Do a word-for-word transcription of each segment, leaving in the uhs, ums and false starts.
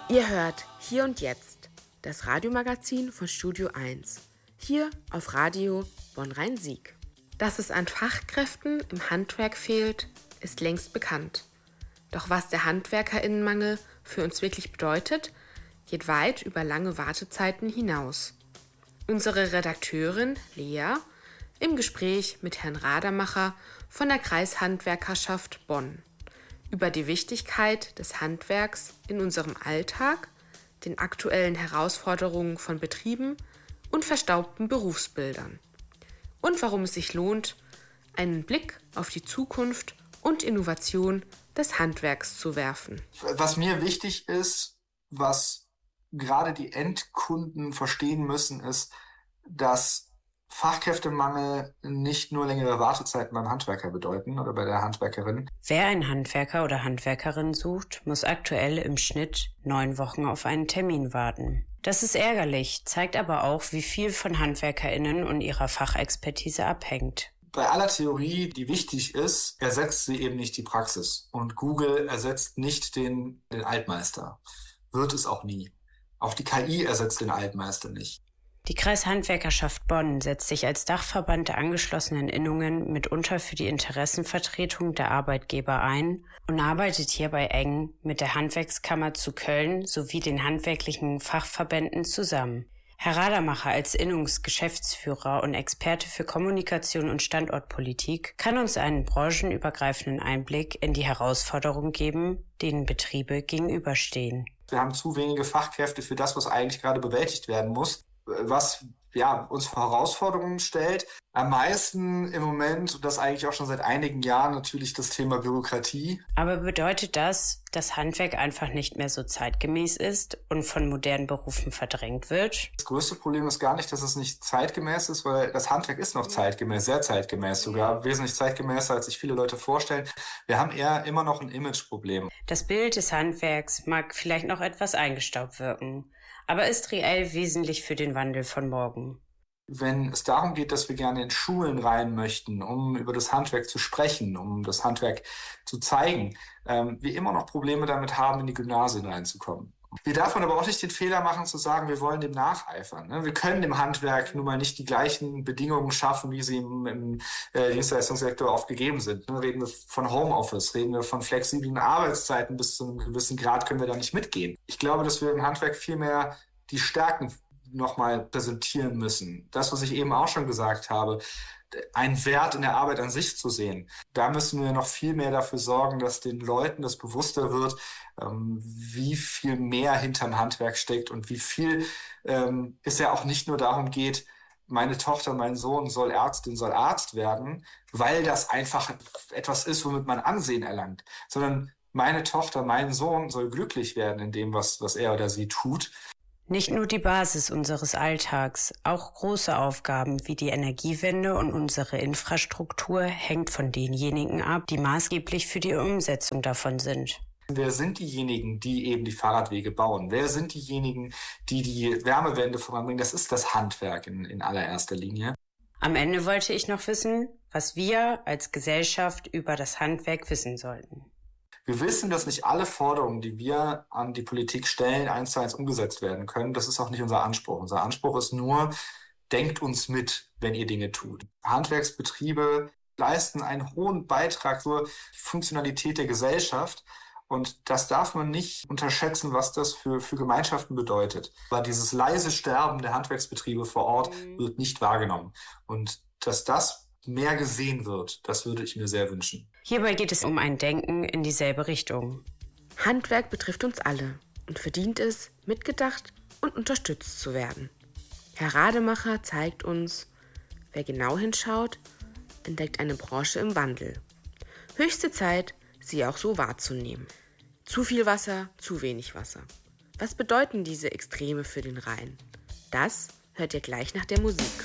Ihr hört Hier und Jetzt, das Radiomagazin von Studio eins, hier auf Radio Bonn-Rhein-Sieg. Dass es an Fachkräften im Handwerk fehlt, ist längst bekannt. Doch was der HandwerkerInnenmangel für uns wirklich bedeutet, geht weit über lange Wartezeiten hinaus. Unsere Redakteurin Lea im Gespräch mit Herrn Radermacher von der Kreishandwerkerschaft Bonn über die Wichtigkeit des Handwerks in unserem Alltag, den aktuellen Herausforderungen von Betrieben und verstaubten Berufsbildern und warum es sich lohnt, einen Blick auf die Zukunft und Innovation des Handwerks zu werfen. Was mir wichtig ist, was gerade die Endkunden verstehen müssen, ist, dass Fachkräftemangel nicht nur längere Wartezeiten beim Handwerker bedeuten oder bei der Handwerkerin. Wer einen Handwerker oder Handwerkerin sucht, muss aktuell im Schnitt neun Wochen auf einen Termin warten. Das ist ärgerlich, zeigt aber auch, wie viel von HandwerkerInnen und ihrer Fachexpertise abhängt. Bei aller Theorie, die wichtig ist, ersetzt sie eben nicht die Praxis. Und Google ersetzt nicht den, den Altmeister. Wird es auch nie. Auch die K I ersetzt den Altmeister nicht. Die Kreishandwerkerschaft Bonn setzt sich als Dachverband der angeschlossenen Innungen mitunter für die Interessenvertretung der Arbeitgeber ein und arbeitet hierbei eng mit der Handwerkskammer zu Köln sowie den handwerklichen Fachverbänden zusammen. Herr Radermacher als Innungsgeschäftsführer und Experte für Kommunikation und Standortpolitik kann uns einen branchenübergreifenden Einblick in die Herausforderungen geben, denen Betriebe gegenüberstehen. Wir haben zu wenige Fachkräfte für das, was eigentlich gerade bewältigt werden muss, was ja, uns vor Herausforderungen stellt. Am meisten im Moment, und das eigentlich auch schon seit einigen Jahren, natürlich das Thema Bürokratie. Aber bedeutet das, dass Handwerk einfach nicht mehr so zeitgemäß ist und von modernen Berufen verdrängt wird? Das größte Problem ist gar nicht, dass es nicht zeitgemäß ist, weil das Handwerk ist noch zeitgemäß, sehr zeitgemäß sogar, wesentlich zeitgemäßer, als sich viele Leute vorstellen. Wir haben eher immer noch ein Imageproblem. Das Bild des Handwerks mag vielleicht noch etwas eingestaubt wirken, aber ist reell wesentlich für den Wandel von morgen. Wenn es darum geht, dass wir gerne in Schulen rein möchten, um über das Handwerk zu sprechen, um das Handwerk zu zeigen, ähm, wir immer noch Probleme damit haben, in die Gymnasien reinzukommen. Wir dürfen aber auch nicht den Fehler machen, zu sagen, wir wollen dem nacheifern. Ne? Wir können dem Handwerk nun mal nicht die gleichen Bedingungen schaffen, wie sie im, im äh, Dienstleistungssektor oft gegeben sind. Ne? Reden wir von Homeoffice, reden wir von flexiblen Arbeitszeiten, bis zu einem gewissen Grad können wir da nicht mitgehen. Ich glaube, dass wir im Handwerk viel mehr die Stärken nochmal präsentieren müssen. Das, was ich eben auch schon gesagt habe, einen Wert in der Arbeit an sich zu sehen. Da müssen wir noch viel mehr dafür sorgen, dass den Leuten das bewusster wird, ähm, wie viel mehr hinterm Handwerk steckt und wie viel ähm, es ja auch nicht nur darum geht, meine Tochter, mein Sohn soll Ärztin, soll Arzt werden, weil das einfach etwas ist, womit man Ansehen erlangt, sondern meine Tochter, mein Sohn soll glücklich werden in dem, was, was er oder sie tut. Nicht nur die Basis unseres Alltags, auch große Aufgaben wie die Energiewende und unsere Infrastruktur hängt von denjenigen ab, die maßgeblich für die Umsetzung davon sind. Wer sind diejenigen, die eben die Fahrradwege bauen? Wer sind diejenigen, die die Wärmewende voranbringen? Das ist das Handwerk in, in allererster Linie. Am Ende wollte ich noch wissen, was wir als Gesellschaft über das Handwerk wissen sollten. Wir wissen, dass nicht alle Forderungen, die wir an die Politik stellen, eins zu eins umgesetzt werden können. Das ist auch nicht unser Anspruch. Unser Anspruch ist nur, denkt uns mit, wenn ihr Dinge tut. Handwerksbetriebe leisten einen hohen Beitrag zur Funktionalität der Gesellschaft. Und das darf man nicht unterschätzen, was das für, für Gemeinschaften bedeutet. Aber dieses leise Sterben der Handwerksbetriebe vor Ort wird nicht wahrgenommen. Und dass das mehr gesehen wird, das würde ich mir sehr wünschen. Hierbei geht es um ein Denken in dieselbe Richtung. Handwerk betrifft uns alle und verdient es, mitgedacht und unterstützt zu werden. Herr Radermacher zeigt uns, wer genau hinschaut, entdeckt eine Branche im Wandel. Höchste Zeit, sie auch so wahrzunehmen. Zu viel Wasser, zu wenig Wasser. Was bedeuten diese Extreme für den Rhein? Das hört ihr gleich nach der Musik.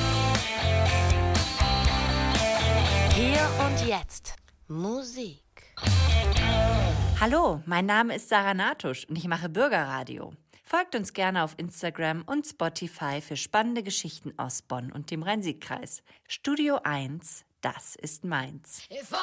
Hier und jetzt Musik. Hallo, mein Name ist Sarah Natusch und ich mache Bürgerradio. Folgt uns gerne auf Instagram und Spotify für spannende Geschichten aus Bonn und dem Rhein-Sieg-Kreis. Studio eins, das ist meins.